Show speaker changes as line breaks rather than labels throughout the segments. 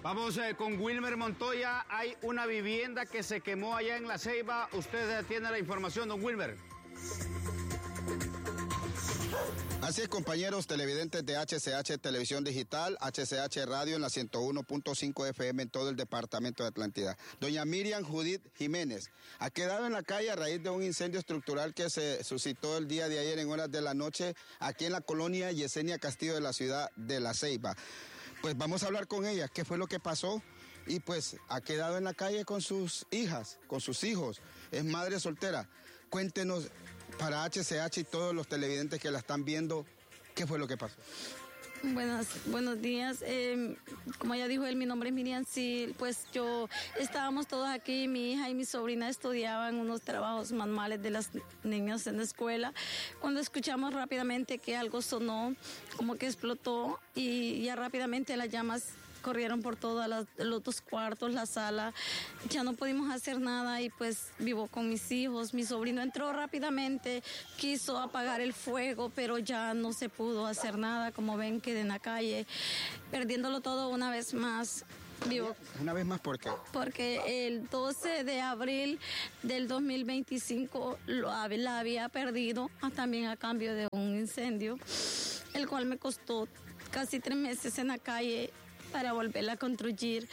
Vamos con Wilmer Montoya. Hay una vivienda que se quemó allá en La Ceiba. Usted tiene la información, don Wilmer.
Así es, compañeros televidentes de HCH Televisión Digital, HCH Radio en la 101.5 FM en todo el departamento de Atlántida. Doña Miriam Judith Jiménez ha quedado en la calle a raíz de un incendio estructural que se suscitó el día de ayer en horas de la noche aquí en la colonia Yesenia Castillo de la ciudad de La Ceiba. Pues vamos a hablar con ella, qué fue lo que pasó. Y pues ha quedado en la calle con sus hijas, con sus hijos, es madre soltera. Cuéntenos para HCH y todos los televidentes que la están viendo, ¿qué fue lo que pasó?
Buenos días. Como ya dijo él, mi nombre es Miriam. Sí, pues estábamos todos aquí, mi hija y mi sobrina estudiaban unos trabajos manuales de los niños en la escuela. Cuando escuchamos rápidamente que algo sonó, como que explotó y ya rápidamente las llamas corrieron por todos los dos cuartos, la sala. Ya no pudimos hacer nada y pues vivo con mis hijos. Mi sobrino entró rápidamente, quiso apagar el fuego, pero ya no se pudo hacer nada. Como ven, quedé en la calle, perdiéndolo todo una vez más. Vivo.
¿Una vez más por qué?
Porque el 12 de abril del 2025 la había perdido también a cambio de un incendio, el cual me costó casi 3 meses en la calle para volverla a construir.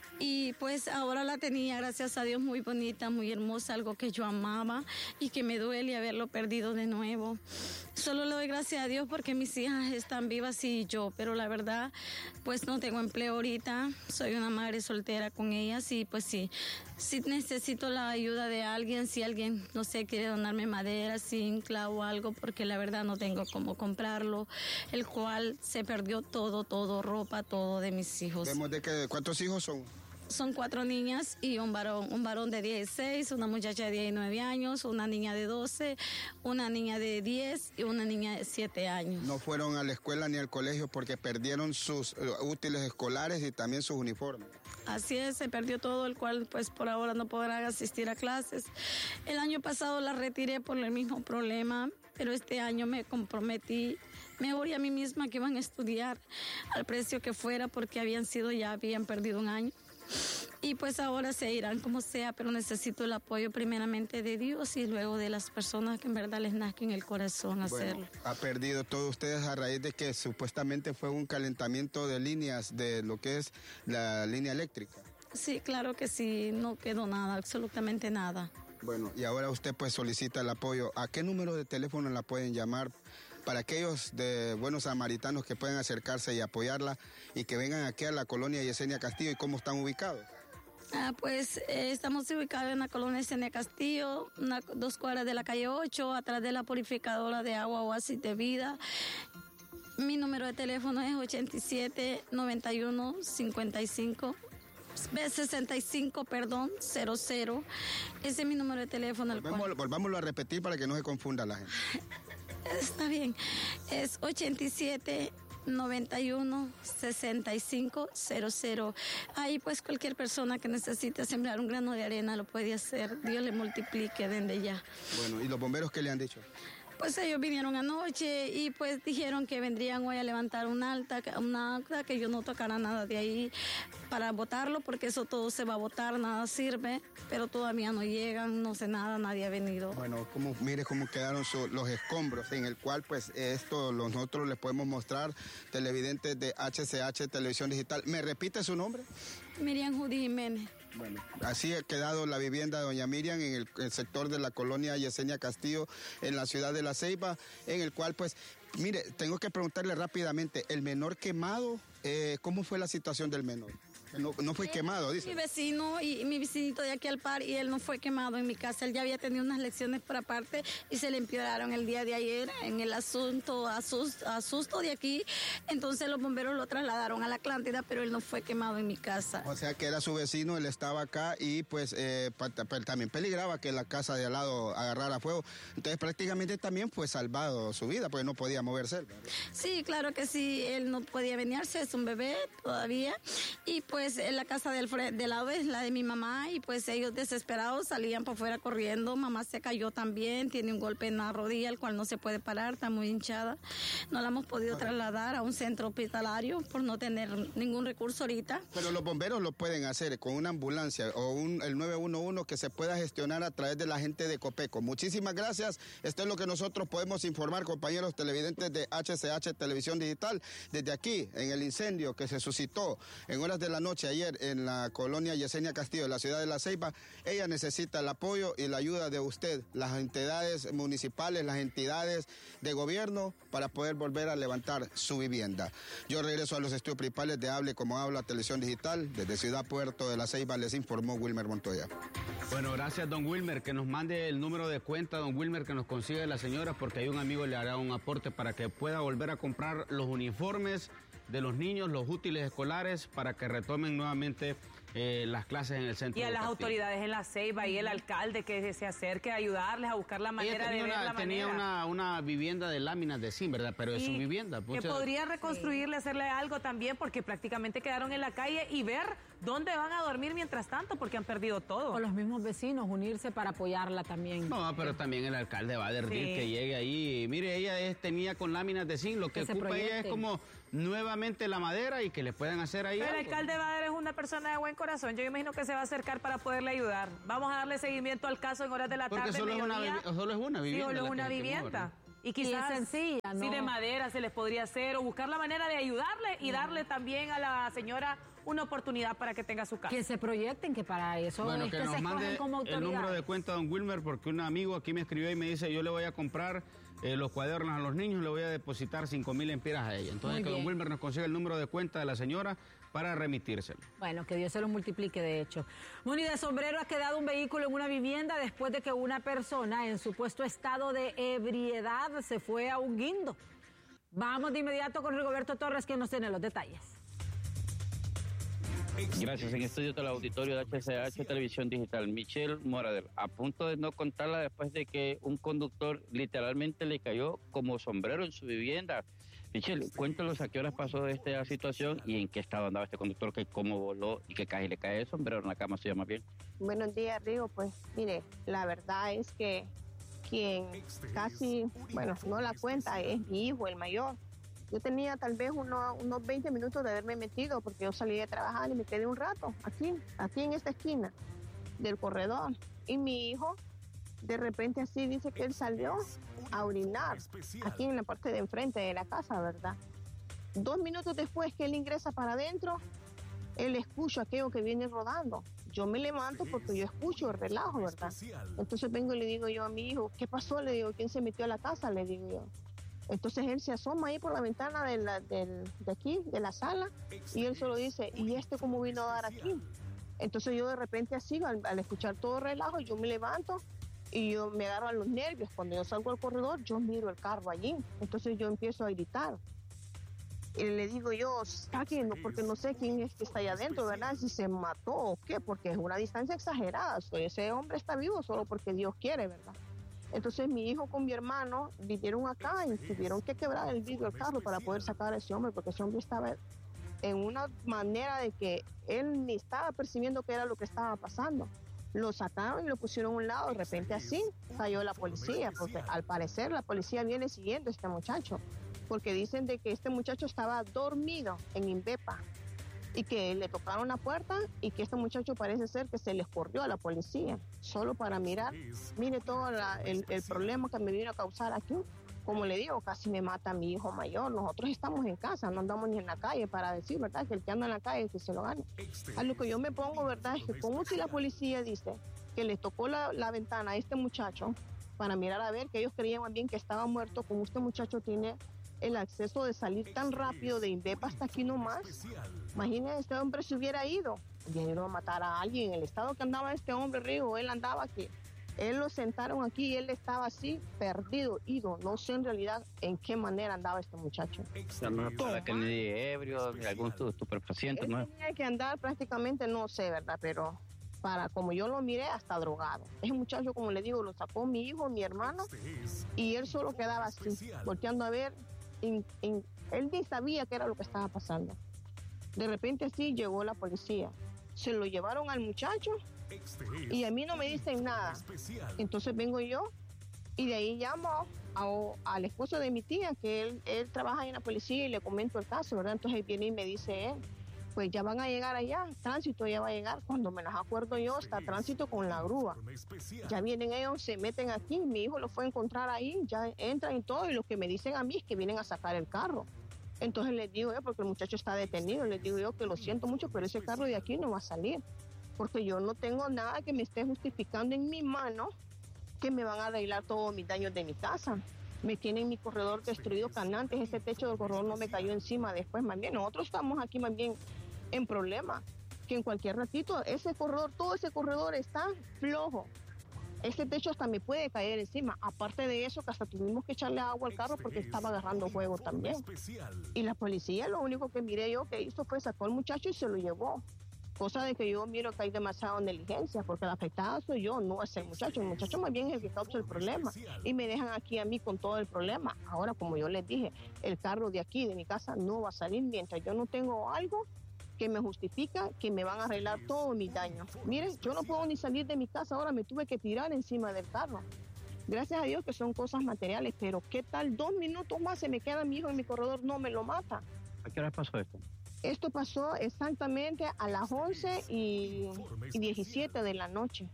Y pues ahora la tenía, gracias a Dios, muy bonita, muy hermosa, algo que yo amaba y que me duele haberlo perdido de nuevo. Solo le doy gracias a Dios porque mis hijas están vivas y yo, pero la verdad, pues no tengo empleo ahorita, soy una madre soltera con ellas y pues sí necesito la ayuda de alguien, si alguien, no sé, quiere donarme madera, zinc o algo, porque la verdad no tengo cómo comprarlo, el cual se perdió todo, ropa, todo de mis hijos.
Vemos de que, ¿cuántos hijos son?
Son 4 niñas y un varón de 16, una muchacha de 19 años, una niña de 12, una niña de 10 y una niña de 7 años.
No fueron a la escuela ni al colegio porque perdieron sus útiles escolares y también sus uniformes.
Así es, se perdió todo, el cual pues por ahora no podrán asistir a clases. El año pasado la retiré por el mismo problema, pero este año me comprometí. Me oré a mí misma que iban a estudiar al precio que fuera porque habían perdido un año. Y pues ahora se irán como sea, pero necesito el apoyo primeramente de Dios y luego de las personas que en verdad les nazca en el corazón hacerlo.
Ha perdido todos ustedes a raíz de que supuestamente fue un calentamiento de líneas de lo que es la línea eléctrica.
Sí, claro que sí, no quedó nada, absolutamente nada.
Bueno, y ahora usted pues solicita el apoyo. ¿A qué número de teléfono la pueden llamar para aquellos de buenos samaritanos que puedan acercarse y apoyarla y que vengan aquí a la colonia Yesenia Castillo? ¿Y cómo están ubicados?
Pues estamos ubicados en la colonia Yesenia Castillo, 2 cuadras de la calle 8, atrás de la purificadora de agua Oasis de Vida. Mi número de teléfono es 87 91 55 65, 00. Ese es mi número de teléfono.
Volvámoslo a repetir para que no se confunda la gente.
Está bien. Es 87 91 65 00. Ahí pues cualquier persona que necesite sembrar un grano de arena lo puede hacer. Dios le multiplique desde ya.
Bueno, ¿y los bomberos qué le han dicho?
Pues ellos vinieron anoche y pues dijeron que vendrían hoy a levantar una acta, que ellos no tocaran nada de ahí para botarlo, porque eso todo se va a botar, nada sirve, pero todavía no llegan, no sé nada, nadie ha venido.
Bueno, mire cómo quedaron los escombros, en el cual pues esto nosotros les podemos mostrar, televidentes de HCH Televisión Digital. ¿Me repite su nombre?
Miriam Judith Jiménez.
Bueno, así ha quedado la vivienda de doña Miriam en el sector de la colonia Yesenia Castillo, en la ciudad de La Ceiba, en el cual pues, mire, tengo que preguntarle rápidamente, el menor quemado, ¿cómo fue la situación del menor? No fue quemado, dice.
Mi vecino y mi vecinito de aquí al par, y él no fue quemado en mi casa. Él ya había tenido unas lecciones por aparte y se le empeoraron el día de ayer en el asusto de aquí. Entonces los bomberos lo trasladaron a la Atlántida, pero él no fue quemado en mi casa.
O sea que era su vecino, él estaba acá y pues también peligraba que la casa de al lado agarrara fuego. Entonces prácticamente también fue salvado su vida, porque no podía moverse.
Sí, claro que sí, él no podía venirse, es un bebé todavía. Y pues pues en la casa del lado es la de mi mamá y pues ellos desesperados salían por fuera corriendo. Mamá se cayó también, tiene un golpe en la rodilla, el cual no se puede parar, está muy hinchada. No la hemos podido trasladar a un centro hospitalario por no tener ningún recurso ahorita.
Pero los bomberos lo pueden hacer con una ambulancia o el 911 que se pueda gestionar a través de la gente de Copeco. Muchísimas gracias. Esto es lo que nosotros podemos informar, compañeros televidentes de HCH Televisión Digital, desde aquí, en el incendio que se suscitó en horas de la noche ayer en la colonia Yesenia Castillo, de la ciudad de La Ceiba. Ella necesita el apoyo y la ayuda de usted, las entidades municipales, las entidades de gobierno, para poder volver a levantar su vivienda. Yo regreso a los estudios principales de Hable Como Habla Televisión Digital. Desde Ciudad Puerto de La Ceiba les informó Wilmer Montoya.
Bueno, gracias, don Wilmer. Que nos mande el número de cuenta, don Wilmer, que nos consigue la señora, porque hay un amigo le hará un aporte para que pueda volver a comprar los uniformes de los niños, los útiles escolares, para que retomen nuevamente las clases en el centro.
Y a las autoridades en La Ceiba y el alcalde que se acerque a ayudarles a buscar la manera de ver la manera.
Tenía una vivienda de láminas de zinc, ¿verdad? Pero es su vivienda.
Que podría reconstruirle, hacerle algo también, porque prácticamente quedaron en la calle, y ver dónde van a dormir mientras tanto, porque han perdido todo.
O los mismos vecinos unirse para apoyarla también.
No, pero también el alcalde va a decir que llegue ahí. Mire, ella tenía con láminas de zinc, lo que ocupa ella es como nuevamente la madera y que le puedan hacer ahí.
Pero
algo.
el alcalde Bader es una persona de buen corazón. Yo imagino que se va a acercar para poderle ayudar. Vamos a darle seguimiento al caso en horas de la tarde.
Porque solo es una vivienda.
Sí, solo es una vivienda. Y quizás
es sencilla, ¿no?
Sí, de madera se les podría hacer, o buscar la manera de ayudarle y darle también a la señora una oportunidad para que tenga su casa.
Que se proyecten, que para eso
bueno,
es
que
que
nos
se
mande
escogen como autoridades.
el número de cuenta, don Wilmer, porque un amigo aquí me escribió y me dice, yo le voy a comprar los cuadernos a los niños, le voy a depositar 5,000 empiras a ella. Entonces, que don Wilmer nos consiga el número de cuenta de la señora para remitírselo.
Bueno, que Dios se lo multiplique, de hecho. Muni, de sombrero ha quedado un vehículo en una vivienda después de que una persona en supuesto estado de ebriedad se fue a un guindo. Vamos de inmediato con Rigoberto Torres, que nos tiene los detalles.
Gracias. En estudio del auditorio de HCH Televisión Digital, Michelle Morader, a punto de no contarla después de que un conductor literalmente le cayó como sombrero en su vivienda. Michelle, cuéntanos a qué horas pasó esta situación y en qué estado andaba este conductor, que cómo voló y que casi le cae el sombrero en la cama, se llama bien.
Buenos días, Rigo. Pues mire, la verdad es que quien casi, bueno, no la cuenta es mi hijo, el mayor. Yo tenía tal vez unos 20 minutos de haberme metido, porque yo salí de trabajar y me quedé un rato aquí en esta esquina del corredor. Y mi hijo, de repente así dice que él salió a orinar aquí en la parte de enfrente de la casa, ¿verdad? 2 minutos después que él ingresa para adentro, él escucha aquello que viene rodando. Yo me levanto porque yo escucho el relajo, ¿verdad? Entonces vengo y le digo yo a mi hijo, ¿qué pasó? Le digo, ¿quién se metió a la casa? Le digo yo. Entonces él se asoma ahí por la ventana de aquí, de la sala, y él solo dice, ¿y este cómo vino a dar aquí? Entonces yo de repente así, al escuchar todo el relajo, yo me levanto y yo me agarro a los nervios. Cuando yo salgo al corredor, yo miro el carro allí. Entonces yo empiezo a gritar. Y le digo yo, sáquenlo, porque no sé quién es que está allá adentro, ¿verdad? Si se mató o qué, porque es una distancia exagerada. Ese hombre está vivo solo porque Dios quiere, ¿verdad? Entonces mi hijo con mi hermano vinieron acá y tuvieron que quebrar el vidrio del carro para poder sacar a ese hombre, porque ese hombre estaba en una manera de que él ni estaba percibiendo qué era lo que estaba pasando. Lo sacaron y lo pusieron a un lado, de repente así cayó la policía, porque al parecer la policía viene siguiendo a este muchacho, porque dicen de que este muchacho estaba dormido en Invepa y que le tocaron la puerta y que este muchacho parece ser que se les corrió a la policía, solo para mirar, mire todo el problema que me vino a causar aquí. Como le digo, casi me mata a mi hijo mayor. Nosotros estamos en casa, no andamos ni en la calle para decir, ¿verdad? Que el que anda en la calle que se lo gane. A lo que yo me pongo, ¿verdad? Es que como si la policía dice que le tocó la ventana a este muchacho para mirar a ver, que ellos creían más bien que estaba muerto, como este muchacho tiene el acceso de salir tan rápido de Invepa hasta aquí nomás. Imagínense, este hombre se hubiera ido a matar a alguien. En el estado que andaba este hombre, Rigo, él andaba aquí. Él lo sentaron aquí y él estaba así, perdido, ido. No sé en realidad en qué manera andaba este muchacho.
No es para que ni de ebrio, ni algún estupefaciente, ¿no?
Él tenía que andar prácticamente, no sé, ¿verdad? Pero como yo lo miré, hasta drogado. Ese muchacho, como le digo, lo sacó mi hijo, mi hermano, y él solo quedaba así, volteando a ver. Él ni sabía qué era lo que estaba pasando. De repente así llegó la policía. Se lo llevaron al muchacho y a mí no me dicen nada. Entonces vengo yo y de ahí llamo al esposo de mi tía, que él trabaja en la policía, y le comento el caso, ¿verdad? Entonces viene y me dice él, pues ya van a llegar allá, tránsito ya va a llegar. Cuando me las acuerdo yo, está tránsito con la grúa. Ya vienen ellos, se meten aquí, mi hijo lo fue a encontrar ahí, ya entran y todo, y lo que me dicen a mí es que vienen a sacar el carro. Entonces les digo yo, porque el muchacho está detenido, les digo yo que lo siento mucho, pero ese carro de aquí no va a salir, porque yo no tengo nada que me esté justificando en mi mano que me van a arreglar todos mis daños de mi casa. Me tienen mi corredor destruido, canantes, ese techo del corredor no me cayó encima después, más bien nosotros estamos aquí más bien en problema, que en cualquier ratito ese corredor, todo ese corredor está flojo. Ese techo hasta me puede caer encima. Aparte de eso, que hasta tuvimos que echarle agua al carro porque estaba agarrando fuego también. Y la policía, lo único que miré yo que hizo fue sacó al muchacho y se lo llevó. Cosa de que yo miro que hay demasiada negligencia, porque la afectada soy yo, no es el muchacho. El muchacho más bien es el que causa el problema. Y me dejan aquí a mí con todo el problema. Ahora, como yo les dije, el carro de aquí, de mi casa, no va a salir mientras yo no tengo algo que me justifica que me van a arreglar todos mis daños. Miren, yo no puedo ni salir de mi casa ahora, me tuve que tirar encima del carro. Gracias a Dios que son cosas materiales, pero ¿qué tal? 2 minutos más se me queda mi hijo en mi corredor, no me lo mata.
¿A qué hora pasó esto?
Esto pasó exactamente a las 11:17 de la noche.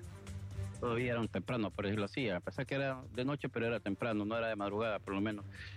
Todavía era un temprano, por decirlo así. A pesar que era de noche, pero era temprano, no era de madrugada, por lo menos.